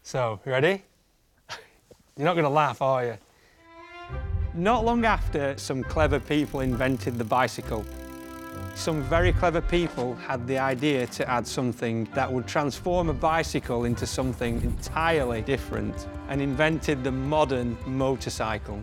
So, you ready? You're not going to laugh, are you? Not long after, some clever people invented the bicycle. Some very clever people had the idea to add something that would transform a bicycle into something entirely different and invented the modern motorcycle.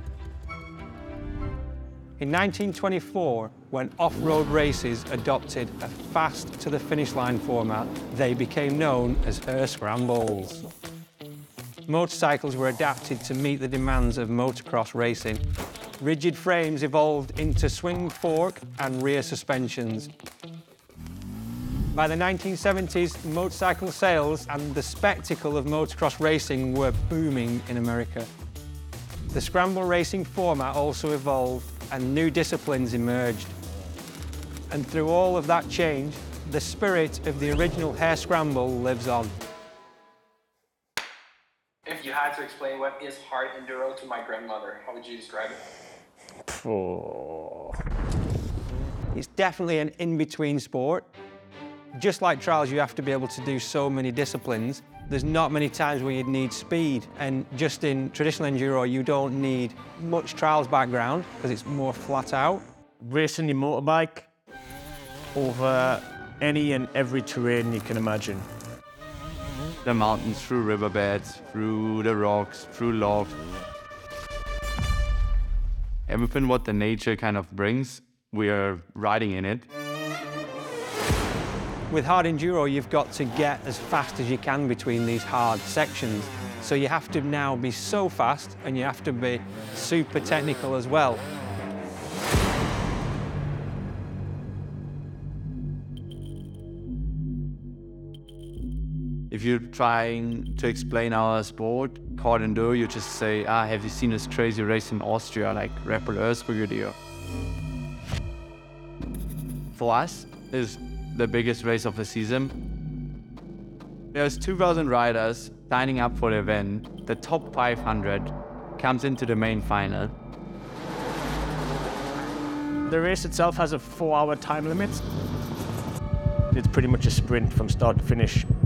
In 1924, when off-road races adopted a fast-to-the-finish-line format, they became known as Hare Scrambles. Motorcycles were adapted to meet the demands of motocross racing. Rigid frames evolved into swing fork and rear suspensions. By the 1970s, motorcycle sales and the spectacle of motocross racing were booming in America. The scramble racing format also evolved and new disciplines emerged. And through all of that change, the spirit of the original Hare Scramble lives on. If you had to explain what is hard enduro to my grandmother, how would you describe it? Oh. It's definitely an in-between sport. Just like trials, you have to be able to do so many disciplines. There's not many times where you'd need speed, and just in traditional enduro, you don't need much trials background because it's more flat out. Racing your motorbike over any and every terrain you can imagine. The mountains, through riverbeds, through the rocks, through logs. Everything what the nature kind of brings, we are riding in it. With hard enduro, you've got to get as fast as you can between these hard sections. So you have to now be so fast, and you have to be super technical as well. If you're trying to explain our sport, hard enduro, you just say, have you seen this crazy race in Austria, like Red Bull Erzgebirge? For us, it's the biggest race of the season. There's 2,000 riders signing up for the event. The top 500 comes into the main final. The race itself has a 4-hour time limit. It's pretty much a sprint from start to finish.